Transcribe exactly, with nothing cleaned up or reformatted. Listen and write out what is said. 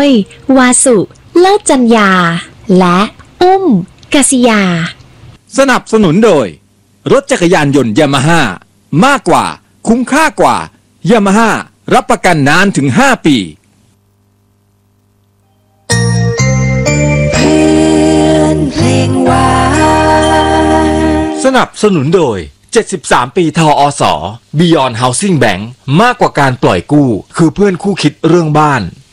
วาสุเลิศจัญญาและอุ้มกษิยาสนับสนุนโดยรถจักรยานยนต์ยามาฮ่ามากกว่าคุ้มค่ากว่ายามาฮ่ารับประกันนานถึงห้าปีเพื่อนเพลงหวานสนับสนุนโดยเจ็ดสิบสามปีทอส Beyond Housing Bank มากกว่าการปล่อยกู้คือเพื่อนคู่คิดเรื่องบ้าน